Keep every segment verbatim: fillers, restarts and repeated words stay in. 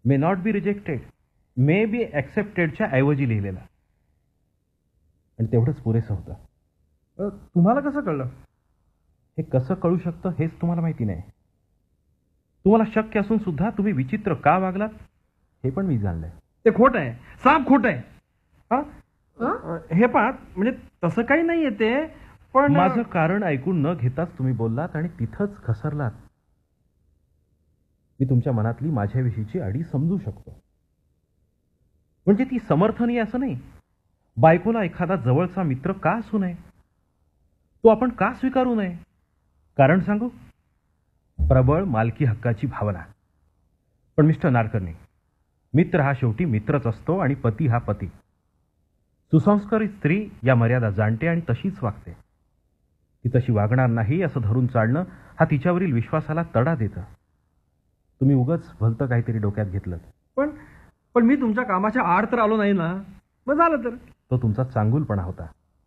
May not be rejected, may be ॲक्सेप्टेडच्या ऐवजी लिहिलेला. आणि तेवढंच पुरेसं होतं. अ, तुम्हाला कसं कळलं? हे कसं कळू शकतं हेच तुम्हाला माहिती नाही. तुम्हाला शक्य असून सुद्धा तुम्ही विचित्र का वागलात हे पण मी जाणलंय. ते खोट आहे, साफ खोट आहे. हा हं? हे पहा, म्हणजे तसं काही नाहीये ते, पण माझं कारण ऐकून न घेताच तुम्ही बोललात आणि तिथंच घसरलात. मी तुमच्या मनातली माझ्याविषयीची अडी समजू शकतो. म्हणजे ती समर्थनीय असं नाही. बायकोला एखादा जवळचा मित्र का असू नये, तो आपण का स्वीकारू नये? कारण सांगू, प्रबळ मालकी हक्काची भावना. पण मिस्टर नाडकर्णी, मित्र हा शेवटी मित्रच असतो आणि पती हा पती. सुसंस्कारित स्त्री या मर्यादा जाणते आणि तशीच वागते. ती तशी वागणार नाही असं धरून चालणं हा तिच्यावरील विश्वासाला तडा देतं. तुम्ही उगाच भलतं काहीतरी डोक्यात घेतलं. पण पण मी तुमच्या कामाच्या आड तर आलो नाही ना, मग झालं तर. तो तुमचा चांगुलपणा होता.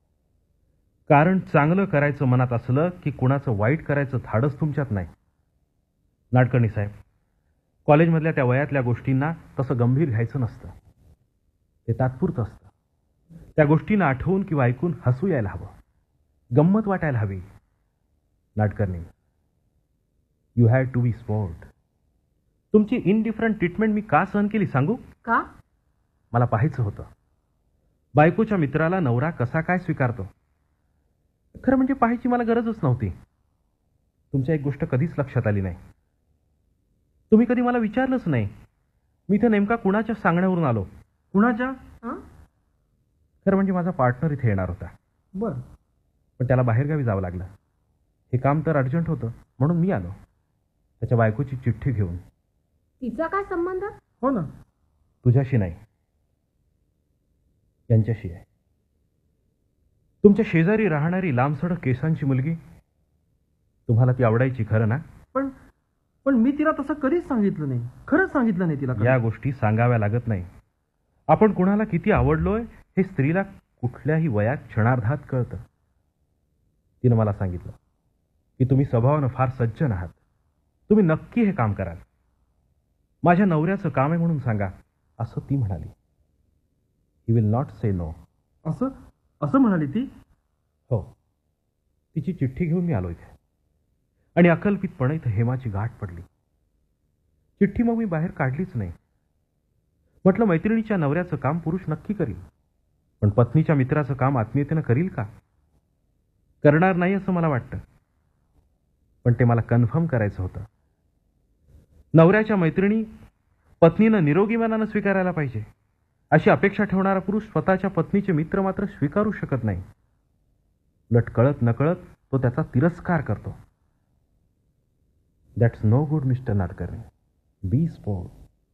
कारण चांगलं करायचं मनात असलं की कुणाचं वाईट करायचं धाडस तुमच्यात नाही. नाडकर्णी साहेब, कॉलेजमधल्या त्या वयातल्या गोष्टींना तसं गंभीर घ्यायचं नसतं. ते तात्पुरतं असतं. त्या गोष्टींना आठवून किंवा ऐकून हसू यायला हवं, गंमत वाटायला हवी. Nadkarni, you had to be sport. तुमची इनडिफरंट ट्रीटमेंट मी का सहन केली सांगू? का? मला पाहायचं होतं बायकोच्या मित्राला नवरा कसा काय स्वीकारतो. खरं म्हणजे पाहायची मला गरजच नव्हती. तुमच्या एक गोष्ट कधीच लक्षात आली नाही. तुम्ही कधी मला विचारलंच नाही मी इथं नेमका कुणाच्या सांगण्यावरून आलो. कुणाच्या? हं? खरं म्हणजे माझा पार्टनर इथे येणार होता, बरं. पण त्याला बाहेरगावी जावं लागलं. हे काम तर अर्जंट होतं म्हणून मी आलो त्याच्या बायकोची चिठ्ठी घेऊन. तिचा काय संबंध? हो ना. तुझ्याशी नाही, यांच्याशी आहे. तुमच्या शेजारी राहणारी लांबसडक केसांची मुलगी, तुम्हाला ती आवडायची खरं ना? पण पण मी तिला तसं कधीच सांगितलं नाही. खरंच सांगितलं नाही तिला कधी. या गोष्टी सांगाव्या लागत नाही. आपण कुणाला किती आवडलोय हे स्त्रीला कुठल्याही वयात क्षणार्धात कळतं. तिनं मला सांगितलं की तुम्ही स्वभावानं फार सज्जन आहात. तुम्ही नक्की हे काम कराल. माझ्या नवऱ्याचं काम आहे म्हणून सांगा, असं ती म्हणाली. He will not say no. असं असं म्हणाली ती? हो. तिची चिठ्ठी घेऊन मी आलो इथे आणि अकल्पितपणे इथं हेमाची गाठ पडली. चिठ्ठी मग मी बाहेर काढलीच नाही. म्हटलं मैत्रिणीच्या नवऱ्याचं काम पुरुष नक्की करील, पण पत्नीच्या मित्राचं काम आत्मीयतेनं करील का? करणार नाही असं मला वाटतं. पण ते मला कन्फर्म करायचं होतं. नवऱ्याच्या मैत्रिणी पत्नीनं निरोगी मनानं स्वीकारायला पाहिजे अशी अपेक्षा ठेवणारा पुरुष स्वतःच्या पत्नीचे मित्र मात्र स्वीकारू शकत नाही. उलट कळत नकळत तो त्याचा तिरस्कार करतो. That's no good mister Nadkarni. B sport.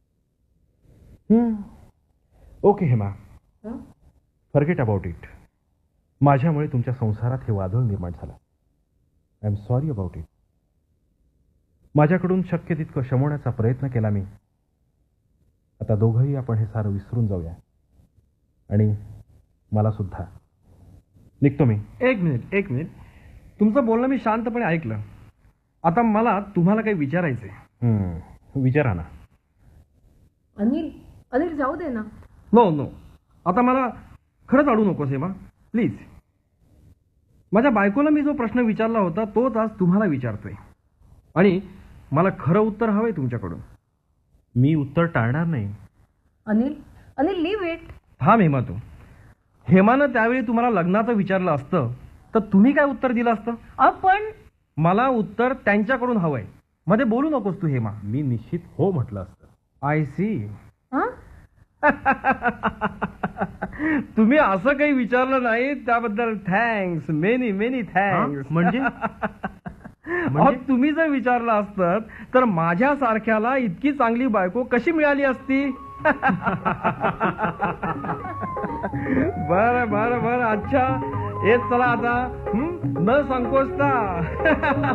Okay Hema, हं? Forget about it. माझ्यामुळे तुमच्या संसारात हे वादळ निर्माण झालं. I am sorry about it. माझ्याकडून शक्य तितकं शमवण्याचा प्रयत्न केला मी. आता दोघंही आपण हे सारं विसरून जाऊया. आणि मला सुद्धा. निघतो मी. एक मिनिट एक मिनिट तुमचं बोलणं मी शांतपणे ऐकलं. आता मला तुम्हाला काही विचारायचंय. हम्म, विचारा ना. अनिल अनिल जाऊ दे ना. नो नो आता मला खरंच अडू नकोस हेमा, प्लीज. माझ्या बायकोला मी जो प्रश्न विचारला होता तोच आज तुम्हाला विचारतोय. आणि मला खरं उत्तर हवंय तुमच्याकडून. मी उत्तर टाळणार नाही. Anil Anil leave it. थांब हेमा, तू हेमानं त्यावेळी तुम्हाला लग्नाचं विचारलं असतं तर तुम्ही काय उत्तर दिलं असतं? आपण मला उत्तर त्यांच्याकडून हवंय. मध्ये बोलू नकोस तू हेमा. मी निश्चित हो म्हटलं असतं. I C. हं? तुम्ही असं काही विचारलं नाही त्याबद्दल थँक्स, मेनी मेनी थँक्स. म्हणजे अहो, तुम्ही जर विचारलं असतं तर माझ्या सारख्याला इतकी चांगली बायको कशी मिळाली असती? बरं बरं बरं अच्छा. येत चला आता. हं? न संकोचता.